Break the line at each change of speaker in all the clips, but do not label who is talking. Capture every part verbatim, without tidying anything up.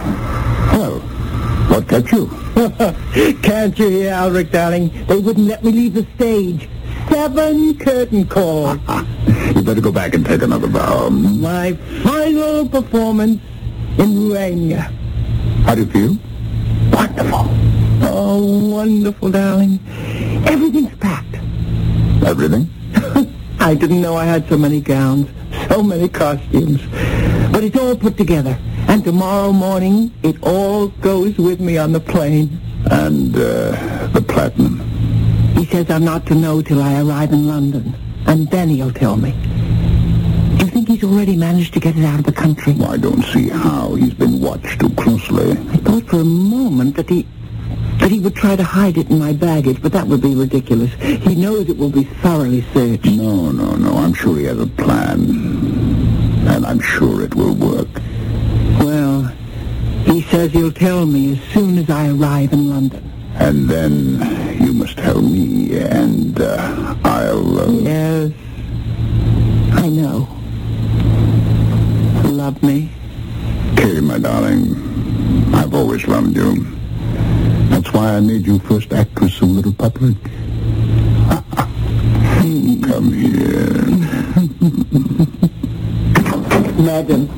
Well, what kept you?
Can't you hear, Alric, darling? They wouldn't let me leave the stage. Seven curtain calls.
You better go back and take another bow.
My final performance in Ruania.
How do you feel?
Wonderful. Oh, wonderful, darling. Everything's packed.
Everything?
I didn't know I had so many gowns, so many costumes. But it's all put together. And tomorrow morning, it all goes with me on the plane.
And, uh, the platinum?
He says I'm not to know till I arrive in London. And then he'll tell me. Do you think he's already managed to get it out of the country?
Well, I don't see how. He's been watched too closely.
I thought for a moment that he... that he would try to hide it in my baggage, but that would be ridiculous. He knows it will be thoroughly searched.
No, no, no. I'm sure he has a plan. And I'm sure it will work.
Well, he says he'll tell me as soon as I arrive in London.
And then you must tell me, and uh, I'll... Uh...
Yes, I know. Love me?
Katie, my darling, I've always loved you. That's why I made you first actress of Little Public. Come here.
Madam.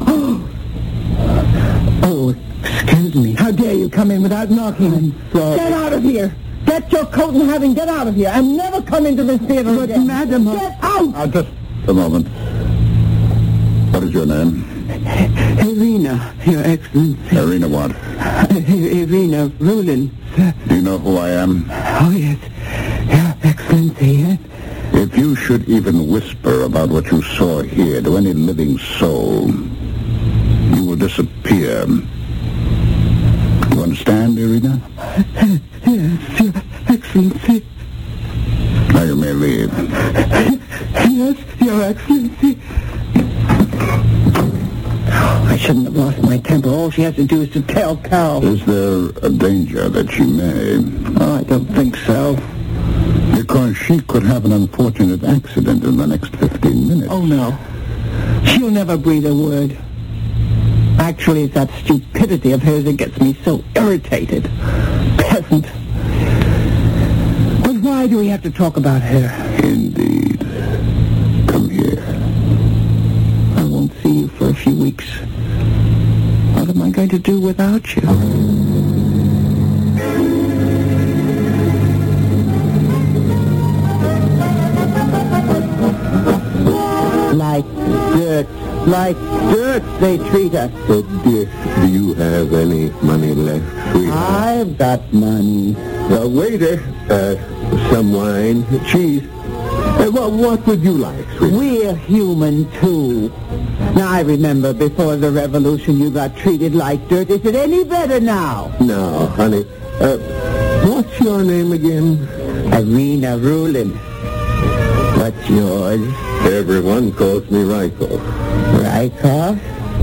Oh, excuse me. How dare you come in without knocking? I'm sorry. Get out of here. Get your coat and hat and get out of here. And never come into this theater but again. Madam. Get out.
Uh, just a moment. What is your name?
Irina, Your Excellency.
Irina what?
Irina Rulin.
Do you know who I am?
Oh, yes. Your Excellency, yes.
If you should even whisper about what you saw here to any living soul, you will disappear. You understand, Irina?
Yes, Your Excellency.
Now you may leave.
Yes, Your Excellency. I shouldn't have lost my temper. All she has to do is to tell Carol.
Is there a danger that she may?
Oh, I don't think so.
Because she could have an unfortunate accident in the next fifteen minutes.
Oh, no. She'll never breathe a word. Actually, it's that stupidity of hers that gets me so irritated. Peasant. But why do we have to talk about her?
Indeed. Come here.
I won't see you for a few weeks. What am I going to do without you? Like dirt. Like dirt they treat us.
So, dear, do you have any money left, sweetheart?
I've got money.
Uh, waiter, uh, some wine, cheese. Uh, what, what would you like, sweetheart?
We're human, too. Now, I remember before the revolution you got treated like dirt. Is it any better now?
No, honey. Uh, what's your name again?
Irina Rulin. What's yours?
Everyone calls me Rykov.
Rykov?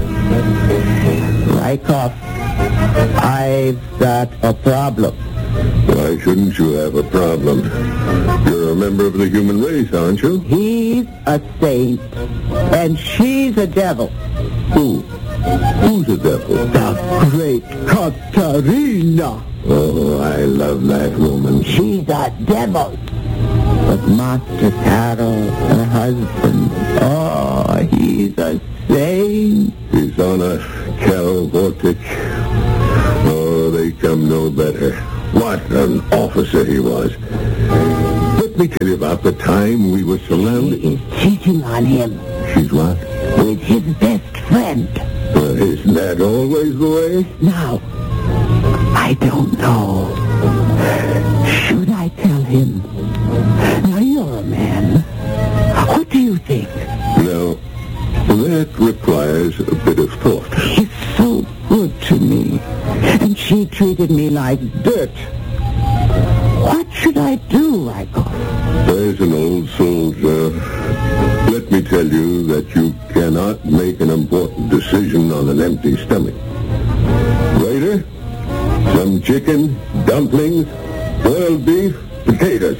Rykov, I've got a problem.
Why shouldn't you have a problem? You're a member of the human race, aren't you?
He's a saint, and she's a devil.
Who? Who's the devil?
The great Katarina.
Oh, I love that woman.
She's a devil. But Master Carol, her husband, oh, he's a saint.
His Honor, Karol Vortic. Oh, they come no better. What an officer he was. Let me tell you about the time we were surrounded.
She is cheating on him.
She's what?
With his best friend.
Well, isn't that always the way?
Now, I don't know. Should I tell him? Now, you're a man. What do you think?
No, that requires a bit of thought.
He's so good to me. And she treated me like dirt. What should I do, Rykov?
As an old soldier, let me tell you that you cannot make an important decision on an empty stomach. Waiter, some chicken, dumplings, boiled beef, potatoes.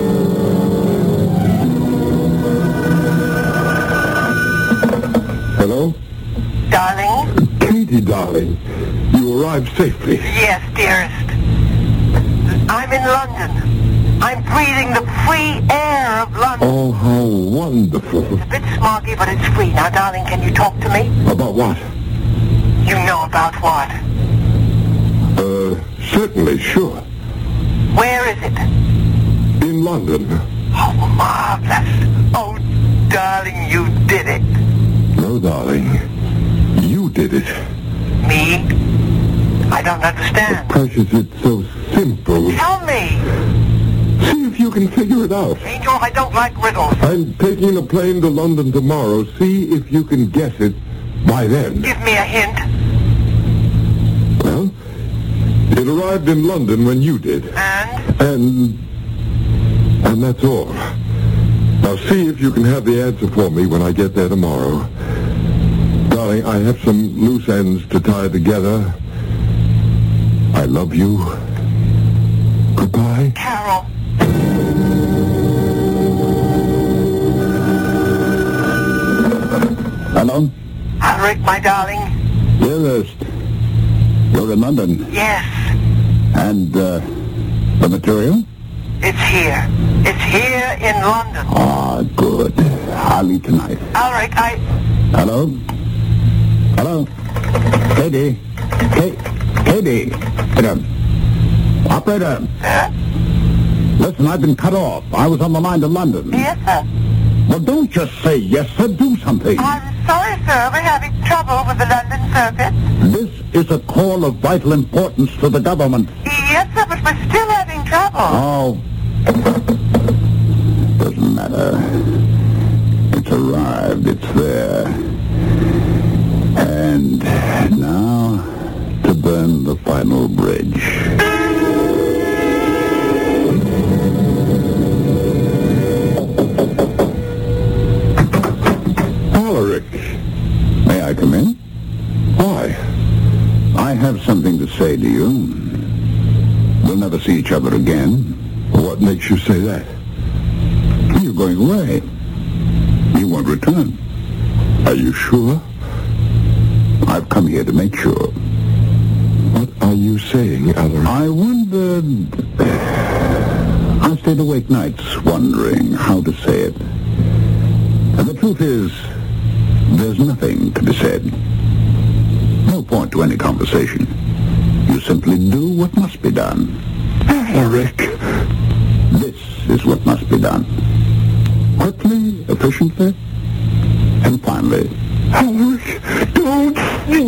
Hello? Hello?
Darling?
Katie, darling. You arrived safely.
Yes, dearest. I'm in London. I'm breathing the free air of London.
Oh, how wonderful.
It's a bit smoggy, but it's free. Now, darling, can you talk to me?
About what?
You know about what?
Uh, certainly, sure.
Where is it?
In London.
Oh, marvelous. Oh, darling, you did it.
No, darling. You did it.
Me? I don't understand.
Precious, it's so simple.
Tell me.
See if you can figure it out.
Angel, I don't like riddles.
I'm taking a plane to London tomorrow. See if you can guess it by then.
Give me a hint.
Well, it arrived in London when you did.
And?
And... And that's all. Now see if you can have the answer for me when I get there tomorrow. Darling, I have some loose ends to tie together. I love you. Goodbye.
Carol.
Hello?
Alric, my darling.
Dearest, you're in London.
Yes.
And, uh, the material?
It's here. It's here in London.
Ah, good. I'll leave tonight.
Alric, I...
Hello? Hello? Katie? Kate? Katie? Operator? Operator?
Sir?
Listen, I've been cut off. I was on the line to London.
Yes, sir.
Well, don't just say yes, sir. Do something.
I'm sorry, sir. We're having trouble with the London circuit.
This is a call of vital importance to the government.
Yes, sir, but we're still having trouble.
Oh. Doesn't matter. It's arrived. It's there. And now to burn the final bridge.
Alaric.
May I come in?
Why?
I have something to say to you. We'll never see each other again.
What makes you say that?
You're going away. You won't return.
Are you sure?
I've come here to make sure.
What are you saying, Alaric?
I wondered... I stayed awake nights wondering how to say it. And the truth is, there's nothing to be said. No point to any conversation. You simply do what must be done.
Alaric.
This is what must be done. Quickly, efficiently, and finally.
Alaric, don't...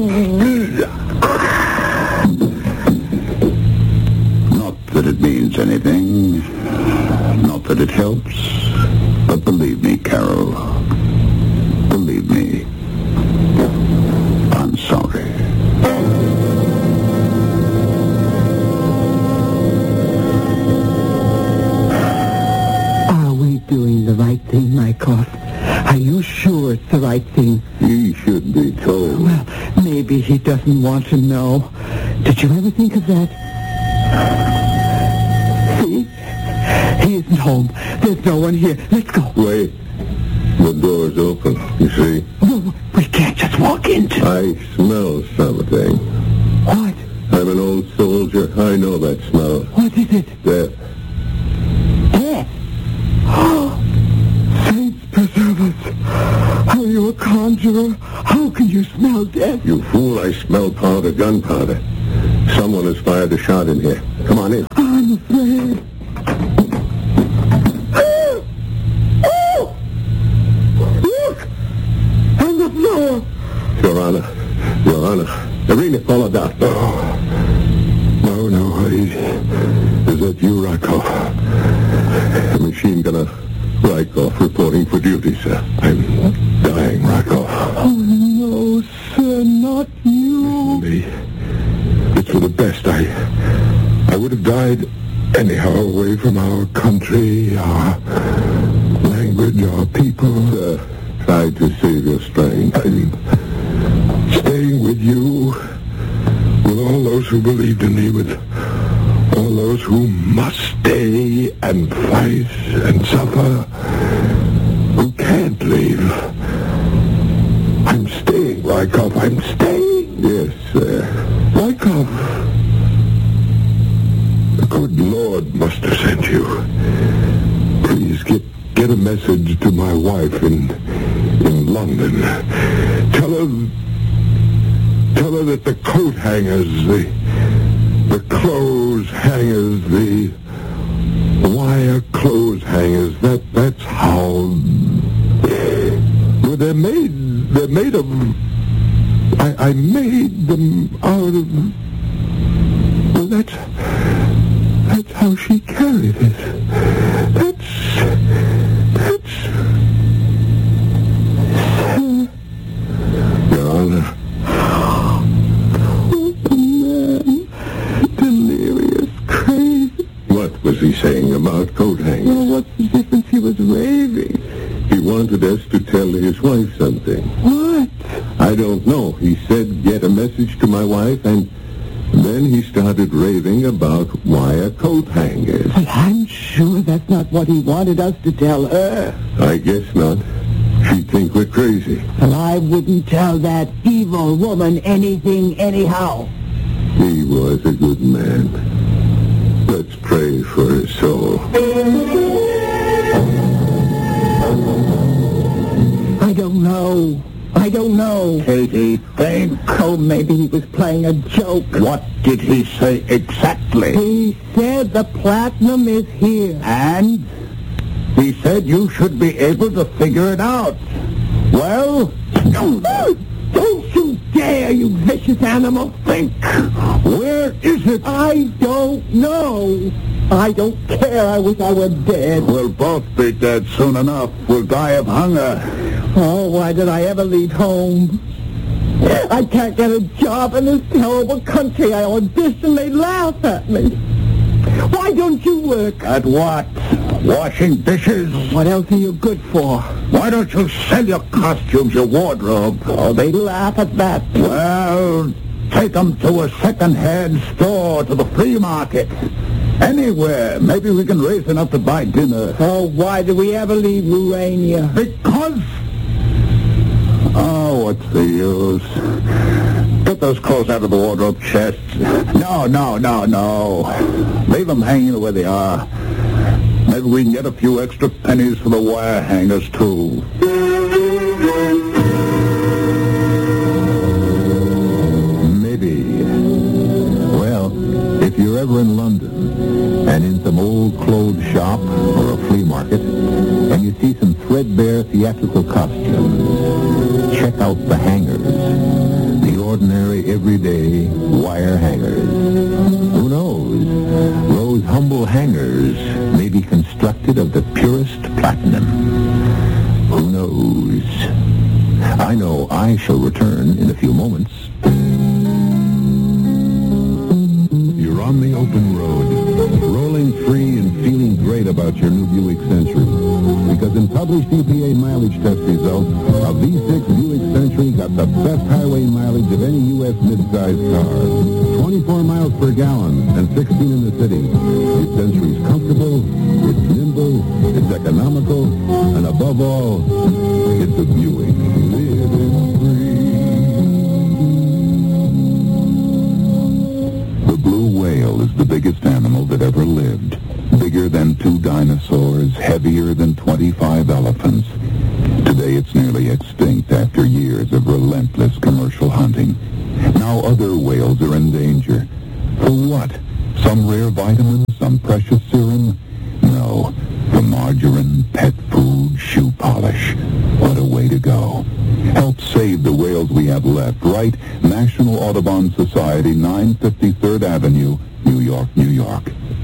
Not that it means anything. Not that it helps. But believe me, Carol. Believe me. I'm sorry.
Are we doing the right thing, Mycroft? Are you sure it's the right thing?
He should be told.
Well, maybe he doesn't want to know. Did you ever think of that? See? He isn't home. There's no one here. Let's go.
Wait. The door's open, you see.
No, we can't just walk into...
I smell something.
What?
I'm an old soldier. I know that smell.
What is it?
Death.
Death? Oh, saints preserve us. Are you a conjurer? How can you smell death?
You fool, I smell powder, gunpowder. Someone has fired a shot in here. Come on in.
I'm afraid. Oh! Oh! Look! On the floor!
Your Honor. Your Honor. Irina, follow that. Oh. No, no. Is, is that you, Rykov? Machine gunner Rykov reporting for duty, sir. I'm dying, Rykov.
Oh, no, sir, not you.
Listen to me. It's for the best. I, I would have died anyhow, away from our country, our language, our people. Sir, try to save your strength. I'm staying with you, with all those who believed in me, with all those who must stay and fight and suffer, who can't leave. I'm staying. Wyckoff, I'm staying. Yes, uh, Wyckoff. The good Lord must have sent you. Please get get a message to my wife in in London. Tell her tell her that the coat hangers, the the clothes hangers, the wire clothes hangers. That that's how. Well, they're made. They're made of. I, I made them out of. Well, that's that's how she carried it. That's that's. Your Honor.
Oh, man. Delirious, crazy.
What was he saying about coat hangers?
Well, what's the difference? He was raving.
He wanted us to tell his wife something.
What?
I don't know. He said, get a message to my wife, and then he started raving about wire coat hangers.
Well, I'm sure that's not what he wanted us to tell her.
I guess not. She'd think we're crazy.
Well, I wouldn't tell that evil woman anything anyhow.
He was a good man. Let's pray for his soul.
I don't know. I don't know.
Katie, think.
Oh, maybe he was playing a joke.
What did he say exactly?
He said the platinum is here.
And he said you should be able to figure it out. Well,
Don't, don't you dare, you vicious animal.
think. Where is it?
I don't know. I don't care. I wish I were dead.
We'll both be dead soon enough. We'll die of hunger.
Oh, why did I ever leave home? I can't get a job in this terrible country. I audition, they laugh at me. Why don't you work?
At what? Washing dishes?
What else are you good for?
Why don't you sell your costumes, your wardrobe?
Oh, they laugh at that.
Well, take them to a second-hand store, to the flea market. Anywhere. Maybe we can raise enough to buy dinner.
Oh, why did we ever leave Urania?
Because... Oh, what's the use? Get those clothes out of the wardrobe chest. No, no, no, no. Leave them hanging where they are. Maybe we can get a few extra pennies for the wire hangers, too.
Maybe. Well, if you're ever in London and in some old clothes shop or a flea market and you see some threadbare theatrical costumes, check out the hangers. The ordinary, everyday wire hangers. Who knows? Those humble hangers may be constructed of the purest platinum. Who knows? I know I shall return in a few moments.
You're on the open road, rolling free and feeling great about your new Buick Century. Because in published E P A mileage test results, a V six Buick Century got the best highway mileage of any U S mid-size car. twenty-four miles per gallon and sixteen in the city. This Century's comfortable, it's nimble, it's economical, and above all, it's a Buick. Living free.
The blue whale is the biggest animal that ever lived. Bigger than two dinosaurs, heavier than twenty-five elephants. Today it's nearly extinct after years of relentless commercial hunting. Now other whales are in danger. For what? Some rare vitamin? Some precious serum? No. For margarine, pet food, shoe polish. What a way to go. Help save the whales we have left. Right? National Audubon Society, nine fifty-third Avenue, New York, New York.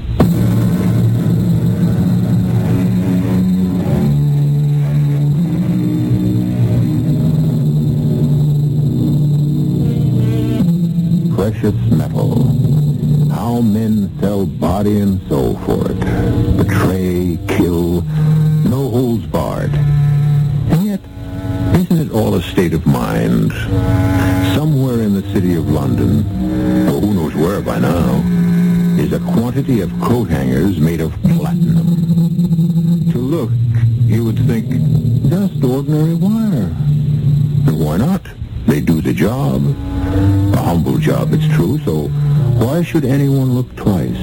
Precious metal. How men sell body and soul for it. Betray, kill, no holds barred. And yet, isn't it all a state of mind? Somewhere in the city of London, or who knows where by now, is a quantity of coat hangers made of platinum. To look, you would think, just ordinary wire. And why not? They do the job. A humble job, it's true, so why should anyone look twice?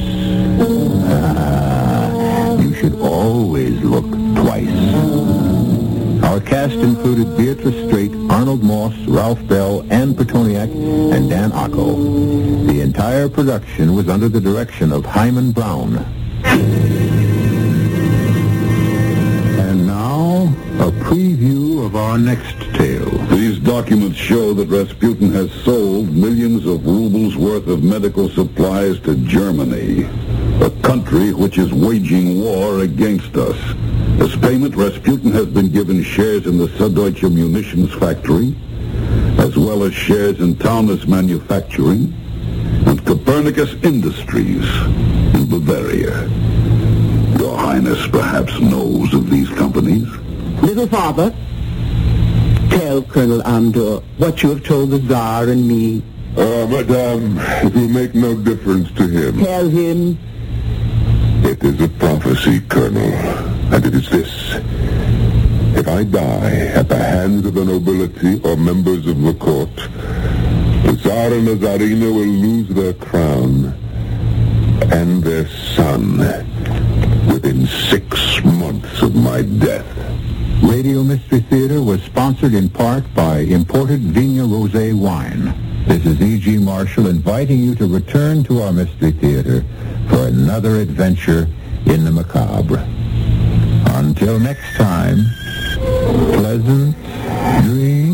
Ah, you should always look twice. Our cast included Beatrice Straight, Arnold Moss, Ralph Bell, Ann Petoniak, and Dan Acco. The entire production was under the direction of Hyman Brown. And now, a preview of our next tale.
These documents show that Rasputin has sold millions of rubles worth of medical supplies to Germany, a country which is waging war against us. As payment, Rasputin has been given shares in the Süddeutsche Munitions Factory, as well as shares in Taunus Manufacturing and Copernicus Industries in Bavaria. Your Highness perhaps knows of these companies.
Little father, tell Colonel Andor what you have told the Tsar and me.
Uh, Madame, it will make no difference to him.
Tell him.
It is a prophecy, Colonel, and it is this. If I die at the hands of the nobility or members of the court, the Tsar and the Tsarina will lose their crown and their son within six months of my death.
Radio Mystery Theater was sponsored in part by imported Vigna Rosé wine. This is E G. Marshall inviting you to return to our Mystery Theater for another adventure in the macabre. Until next time, pleasant dreams.